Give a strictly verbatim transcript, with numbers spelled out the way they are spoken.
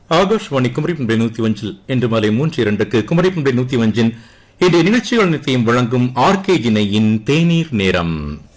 ஆகாஷ்வாணி குமரிப்பண்பை நூத்தி ஒன்றில் இன்று மாலை மூன்று இரண்டுக்கு குமரிப்பண்பை நூத்தி ஒன்றின் இன்றைய நிகழ்ச்சிகள் அனைத்தையும் வழங்கும் ஆர் கே இணையின் தேநீர் நேரம்.